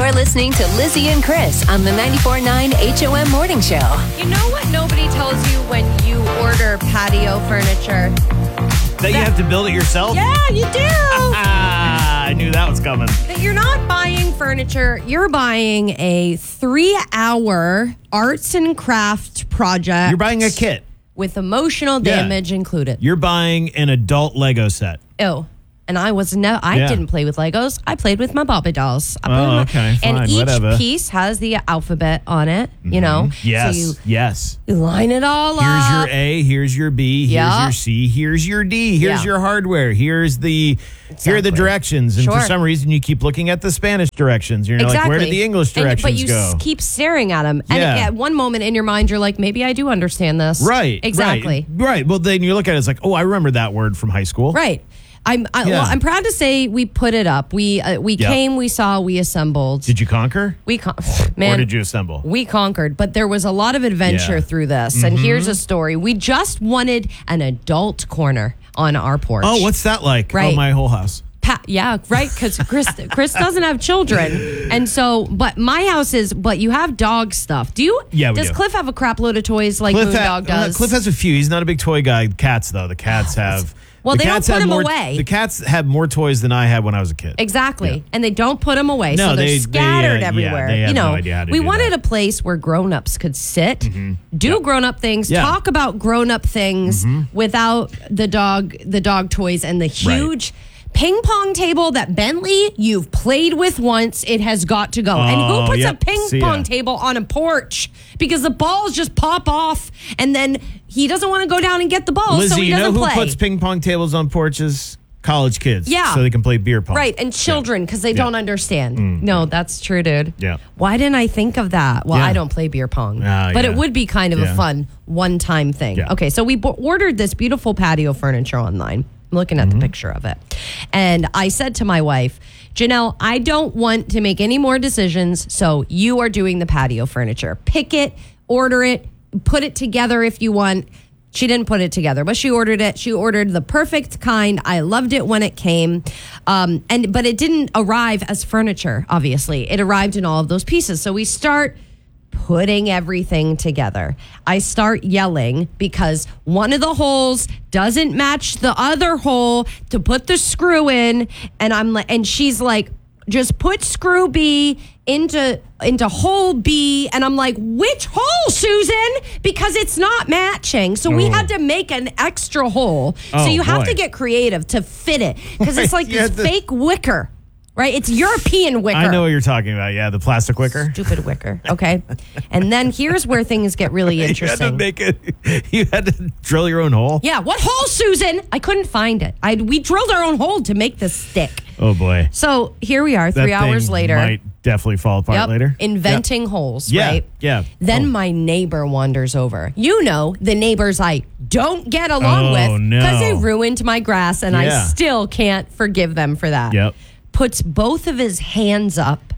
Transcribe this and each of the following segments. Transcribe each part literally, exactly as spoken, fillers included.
You're listening to Lizzie and Chris on the ninety-four point nine H O M Morning Show. You know what nobody tells you when you order patio furniture? That, that you have to build it yourself? Yeah, you do. I knew that was coming. That you're not buying furniture. You're buying a three-hour arts and craft project. You're buying a kit. With emotional damage yeah. included. You're buying an adult Lego set. Ew. And I was no, I yeah. didn't play with Legos. I played with my Barbie dolls. I oh, my, okay, fine, and each whatever. piece has the alphabet on it. Mm-hmm. You know, yes, so you, yes. You line it all here's up. Here's your A. Here's your B. Here's yep. your C. Here's your D. Here's yeah. your hardware. Here's the. Exactly. Here are the directions, and sure. for some reason you keep looking at the Spanish directions. You're exactly. like, where did the English directions and, but you go? s- keep staring at them, and yeah. at one moment in your mind, you're like, maybe I do understand this. Right. Exactly. Right. right. Well, then you look at it, it's like, oh, I remember that word from high school. Right. I'm I, yeah. well, I'm proud to say we put it up. We uh, we yep. came, we saw, we assembled. Did you conquer? We con- man, or did you assemble? We conquered, but there was a lot of adventure yeah. through this. Mm-hmm. And here's a story. We just wanted an adult corner on our porch. Oh, what's that like? Right. Oh, my whole house. Pa- yeah, right. Because Chris Chris doesn't have children, and so but my house is. But you have dog stuff. Do you? Yeah, we Does do. Cliff have a crap load of toys like Cliff Moondog ha- does? Uh, Cliff has a few. He's not a big toy guy. Cats though. The cats have. Well, the they cats don't put have them more, away. The cats have more toys than I had when I was a kid. Exactly. Yeah. And they don't put them away. No, so they're they, scattered they, uh, everywhere. Yeah, they have you know, no idea how to we do wanted that. a place where grown-ups could sit, mm-hmm. do yep. grown-up things, yeah. talk about grown-up things mm-hmm. without the dog the dog toys and the huge right. ping pong table that Bentley you've played with once. It has got to go. Oh, and who puts yep. a ping See pong ya. table on a porch? Because the balls just pop off and then he doesn't want to go down and get the balls, Lizzie, so he you know doesn't who play. puts ping pong tables on porches? College kids. Yeah. So they can play beer pong. Right, and children, because they yeah. don't understand. Mm. No, that's true, dude. Yeah. Why didn't I think of that? Well, yeah. I don't play beer pong. Uh, but yeah. it would be kind of yeah. a fun one-time thing. Yeah. Okay, so we bo- ordered this beautiful patio furniture online. I'm looking at mm-hmm. the picture of it. And I said to my wife, Janelle, I don't want to make any more decisions, so you are doing the patio furniture. Pick it, order it, put it together if you want. She didn't put it together, but she ordered it. She ordered the perfect kind. I loved it when it came. Um, and but it didn't arrive as furniture, obviously. It arrived in all of those pieces. So we start putting everything together. I start yelling because one of the holes doesn't match the other hole to put the screw in. And I'm like, and she's like, just put screw B into into hole B, and I'm like, which hole, Susan? Because it's not matching. So oh. we had to make an extra hole. Oh, so you have boy. to get creative to fit it because it's like this to... fake wicker, right? It's European wicker. I know what you're talking about. Yeah, the plastic wicker. Stupid wicker. Okay, and then here's where things get really interesting. You had to make it. You had to drill your own hole. Yeah, what hole, Susan? I couldn't find it. I we drilled our own hole to make this stick. Oh boy! So here we are, three that hours thing later. Might definitely fall apart yep. later. Inventing yep. holes, yeah. right? Yeah. Then oh. my neighbor wanders over. You know, the neighbors I don't get along oh, with because no. they ruined my grass, and yeah. I still can't forgive them for that. Yep. Puts both of his hands up,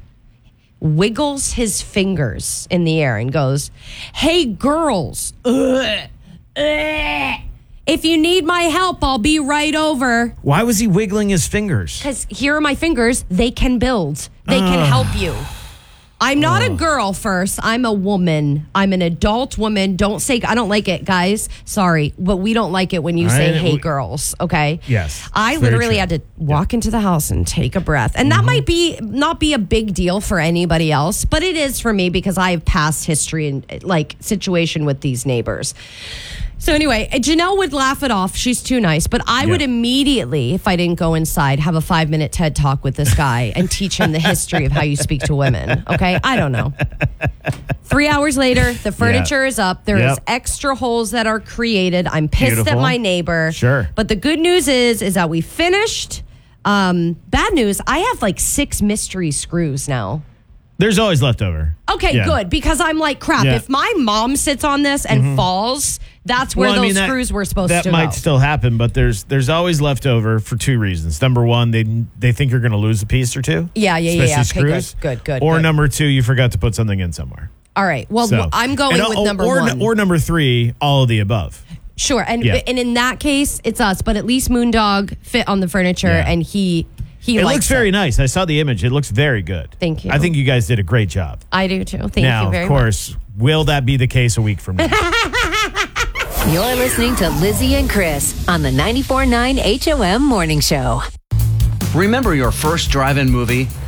wiggles his fingers in the air, and goes, "Hey, girls, ugh, ugh. If you need my help, I'll be right over." Why was he wiggling his fingers? Because here are my fingers. They can build. They uh. can help you. I'm not oh. a girl first. I'm a woman. I'm an adult woman. Don't say, I don't like it, guys. Sorry, but we don't like it when you say, hey, girls, okay? Yes. I literally had to walk yeah. into the house and take a breath. And mm-hmm. that might be not be a big deal for anybody else, but it is for me because I have past history and like situation with these neighbors. So anyway, Janelle would laugh it off. She's too nice. But I yeah. would immediately, if I didn't go inside, have a five-minute TED Talk with this guy and teach him the history of how you speak to women. Okay? I don't know. Three hours later, the furniture yeah. is up. There yep. is extra holes that are created. I'm pissed Beautiful. at my neighbor. Sure. But the good news is, is that we finished. Um, bad news, I have like six mystery screws now. There's always leftover. Okay, yeah. good. Because I'm like, crap, yeah. if my mom sits on this and mm-hmm. falls, that's where well, those I mean, that, screws were supposed that to go. That might still happen, but there's there's always leftover for two reasons. Number one, they they think you're going to lose a piece or two. Yeah, yeah, yeah. yeah. Especially okay, screws. good, good, good. Or good. number two, you forgot to put something in somewhere. All right. Well, so, I'm going and, with or, number or, one. Or number three, all of the above. Sure. And yeah. and in that case, it's us. But at least Moondog fit on the furniture, yeah. and he He it likes looks very it. nice. I saw the image. It looks very good. Thank you. I think you guys did a great job. I do too. Thank now, you very of course, will that be the case a week from now? You're listening to Lizzie and Chris on the ninety-four point nine H O M Morning Show. Remember your first drive-in movie?